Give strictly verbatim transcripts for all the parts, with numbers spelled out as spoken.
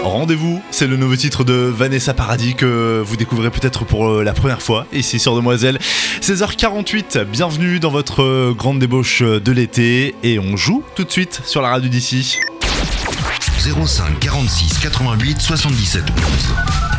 Rendez-vous, c'est le nouveau titre de Vanessa Paradis que vous découvrez peut-être pour la première fois ici sur Demoiselle. seize heures quarante-huit, bienvenue dans votre grande débauche de l'été et on joue tout de suite sur la radio d'ici. zéro cinq quarante-six quatre-vingt-huit soixante-dix-sept onze.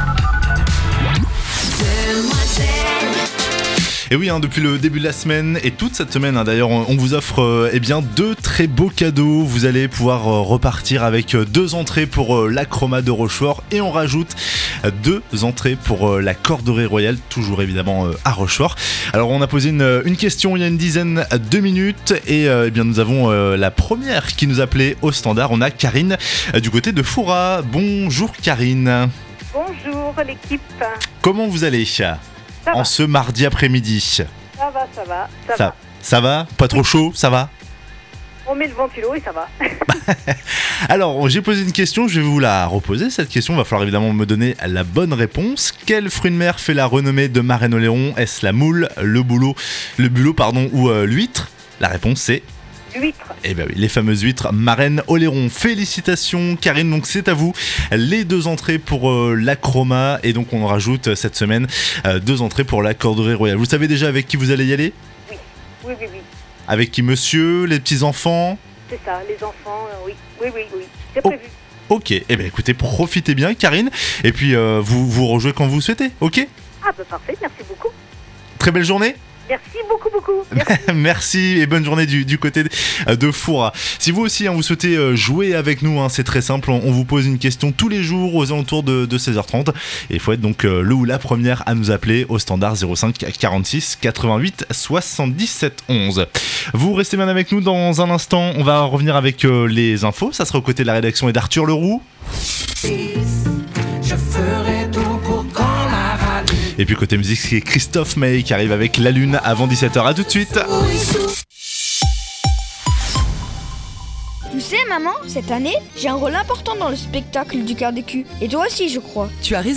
Et oui, hein, depuis le début de la semaine et toute cette semaine, hein, d'ailleurs, on vous offre euh, eh bien deux très beaux cadeaux. Vous allez pouvoir euh, repartir avec euh, deux entrées pour euh, l'Acroma de Rochefort et on rajoute euh, deux entrées pour euh, la Corderie Royale, toujours évidemment euh, à Rochefort. Alors, on a posé une, une question il y a une dizaine de minutes et euh, eh bien nous avons euh, la première qui nous appelait au standard. On a Karine euh, du côté de Foura. Bonjour Karine. Bonjour l'équipe. Comment vous allez ? Ça en va. ce mardi après-midi. Ça va, ça va, ça, Ça, va. ça va ? Pas trop chaud, ça va ? On met le ventilo et ça va. Alors, j'ai posé une question, je vais vous la reposer. Cette question, il va falloir évidemment me donner la bonne réponse. Quel fruit de mer fait la renommée de Marraine Oléron ? Est-ce la moule, le boulot, le bulot pardon, ou euh, l'huître ? La réponse c'est... L'huître. Eh bien oui, les fameuses huîtres Marraine Oléron. Félicitations Karine, donc c'est à vous. Les deux entrées pour euh, l'Acroma et donc on rajoute cette semaine euh, deux entrées pour la Corderie Royale. Vous savez déjà avec qui vous allez y aller ? Oui, oui, oui, oui. Avec qui monsieur, les petits-enfants ? C'est ça, les enfants, euh, oui. Oui, oui, oui. C'est Oh. prévu. Ok, eh bien écoutez, profitez bien Karine. Et puis euh, vous vous rejouez quand vous souhaitez, ok ? Ah bah parfait, merci beaucoup. Très belle journée. Merci beaucoup, beaucoup. Merci. Merci et bonne journée du, du côté de Foura. Si vous aussi hein, vous souhaitez jouer avec nous, hein, c'est très simple, on vous pose une question tous les jours aux alentours de, de seize heures trente et il faut être donc euh, le ou la première à nous appeler au standard zéro cinq quarante-six quatre-vingt-huit soixante-dix-sept onze. Vous restez bien avec nous dans un instant, on va revenir avec euh, les infos, ça sera aux côtés de la rédaction et d'Arthur Leroux. Je ferai tout pour qu'on la râle. Et puis côté musique, c'est Christophe May qui arrive avec La Lune avant dix-sept heures. À tout de suite. Tu sais maman, cette année, j'ai un rôle important dans le spectacle du cœur des culs. Et toi aussi je crois. Tu as raison.